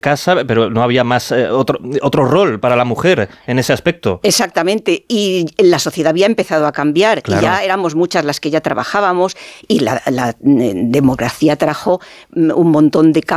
casa, pero no había más otro rol para la mujer en ese aspecto. Exactamente, y la sociedad había empezado a cambiar, claro. Y ya éramos muchas las que ya trabajábamos, y la democracia trajo un montón de cambios